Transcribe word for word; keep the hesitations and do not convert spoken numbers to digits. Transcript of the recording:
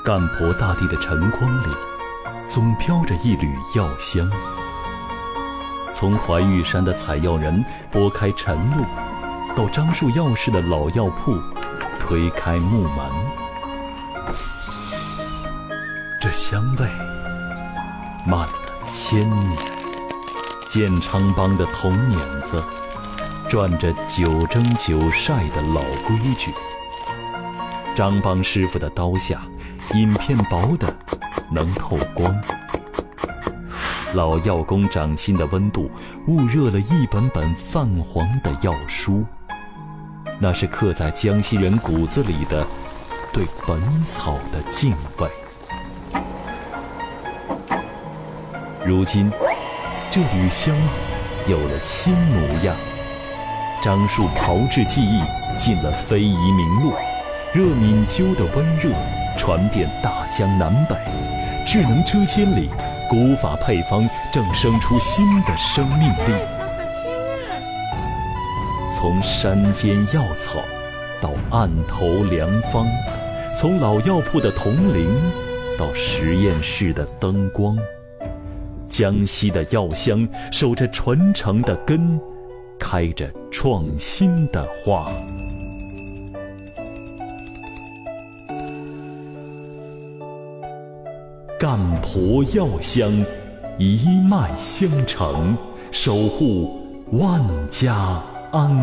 干婆大地的晨光里，总飘着一缕药香。从怀玉山的采药人拨开晨露，到樟树药市的老药铺推开木门，这香味漫了千年。建昌帮的铜碾子转着九蒸九晒的老规矩，张帮师傅的刀下影片薄的能透光。老药工掌心的温度焐热了一本本泛黄的药书，那是刻在江西人骨子里的对本草的敬畏。如今这缕香有了新模样，樟树炮制技艺进了非遗名录，热敏灸的温热传遍大江南北，智能车间里古法配方正生出新的生命力。从山间药草到案头良方，从老药铺的铜铃到实验室的灯光，江西的药香守着传承的根，开着创新的花。干婆药香一脉相承，守护万家安